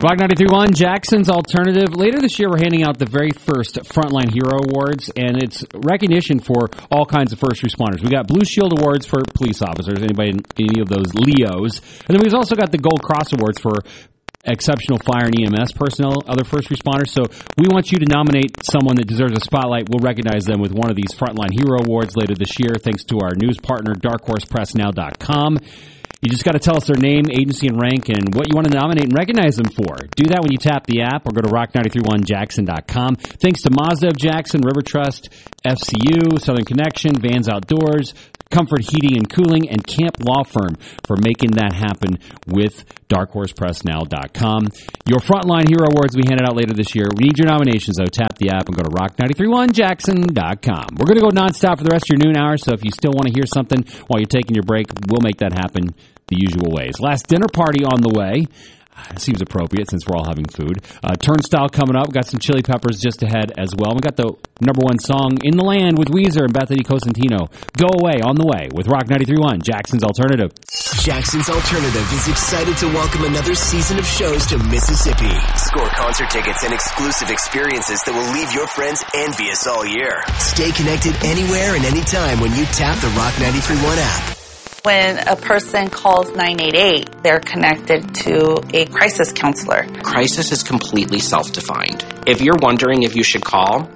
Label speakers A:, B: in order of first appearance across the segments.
A: Rock 93.1, Jackson's Alternative. Later this year, we're handing out the very first Frontline Hero Awards, and it's recognition for all kinds of first responders. We got Blue Shield Awards for police officers, any of those Leos. And then we've also got the Gold Cross Awards for exceptional fire and EMS personnel, other first responders. So we want you to nominate someone that deserves a spotlight. We'll recognize them with one of these Frontline Hero Awards later this year, thanks to our news partner, darkhorsepressnow.com. You just got to tell us their name, agency, and rank, and what you want to nominate and recognize them for. Do that when you tap the app or go to rock931jackson.com. Thanks to Mazda of Jackson, River Trust, FCU, Southern Connection, Vans Outdoors, Comfort Heating and Cooling, and Camp Law Firm for making that happen with darkhorsepressnow.com. Your Frontline Hero Awards will be handed out later this year. We need your nominations, though. Tap the app and go to rock931jackson.com. We're going to go nonstop for the rest of your noon hour, so if you still want to hear something while you're taking your break, we'll make that happen the usual ways. Last dinner party on the way. Seems appropriate since we're all having food. Turnstile coming up. Got some Chili Peppers just ahead as well. We got the number one song in the land with Weezer and Bethany Cosentino. Go Away on the way with Rock 93.1, Jackson's Alternative.
B: Jackson's Alternative is excited to welcome another season of shows to Mississippi. Score concert tickets and exclusive experiences that will leave your friends envious all year. Stay connected anywhere and anytime when you tap the Rock 93.1 app.
C: When a person calls 988, they're connected to a crisis counselor.
D: Crisis is completely self-defined. If you're wondering if you should call,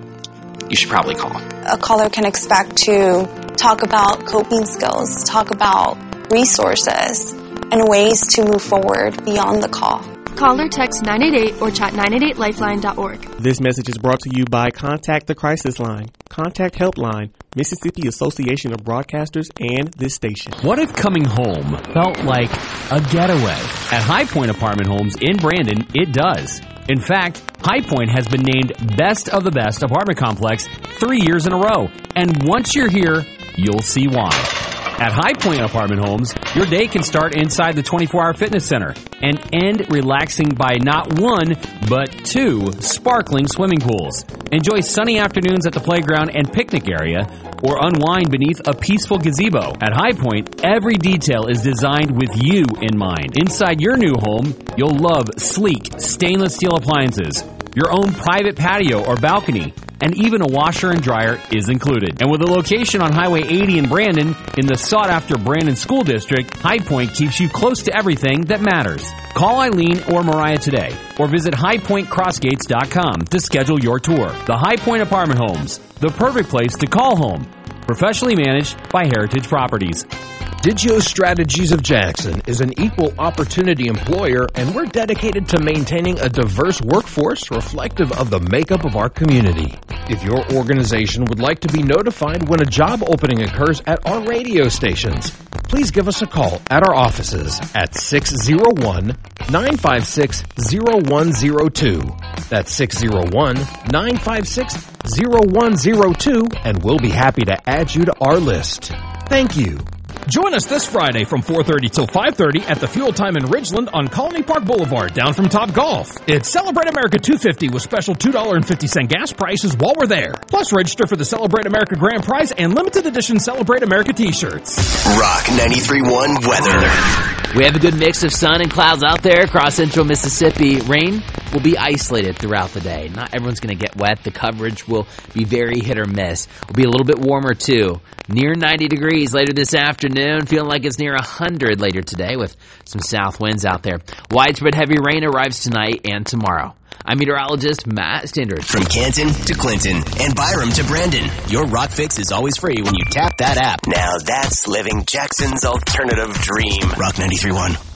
D: you should probably call.
E: A caller can expect to talk about coping skills, talk about resources, and ways to move forward beyond the call.
F: Call or text 988 or chat 988lifeline.org.
G: This message is brought to you by Contact the Crisis Line, Contact Helpline, Mississippi Association of Broadcasters, and this station.
A: What if coming home felt like a getaway? At High Point Apartment Homes in Brandon, it does. In fact, High Point has been named Best of the Best apartment complex 3 years in a row. And once you're here, you'll see why. At High Point Apartment Homes, your day can start inside the 24-hour fitness center and end relaxing by not one, but 2 sparkling swimming pools. Enjoy sunny afternoons at the playground and picnic area, or unwind beneath a peaceful gazebo. At High Point, every detail is designed with you in mind. Inside your new home, you'll love sleek stainless steel appliances, your own private patio or balcony, and even a washer and dryer is included. And with a location on Highway 80 in Brandon, in the sought-after Brandon School District, High Point keeps you close to everything that matters. Call Eileen or Mariah today, or visit highpointcrossgates.com to schedule your tour. The High Point Apartment Homes, the perfect place to call home. Professionally managed by Heritage Properties.
H: Digio Strategies of Jackson is an equal opportunity employer, and we're dedicated to maintaining a diverse workforce reflective of the makeup of our community. If your organization would like to be notified when a job opening occurs at our radio stations, please give us a call at our offices at 601-956-0102. That's 601-956-0102, and we'll be happy to add you to our list. Thank you.
I: Join us this Friday from 4:30 till 5:30 at the Fuel Time in Ridgeland on Colony Park Boulevard, down from Top Golf. It's Celebrate America 250 with special $2.50 gas prices while we're there. Plus, register for the Celebrate America Grand Prize and limited edition Celebrate America t-shirts.
B: Rock 93.1 weather.
J: We have a good mix of sun and clouds out there across central Mississippi. Rain will be isolated throughout the day. Not everyone's going to get wet. The coverage will be very hit or miss. It'll be a little bit warmer, too. Near 90 degrees later this afternoon. Feeling like it's near 100 later today with some south winds out there. Widespread heavy rain arrives tonight and tomorrow. I'm meteorologist Matt Standard.
B: From Canton to Clinton and Byram to Brandon, your Rock Fix is always free when you tap that app. Now that's living Jackson's alternative dream. Rock 93.1.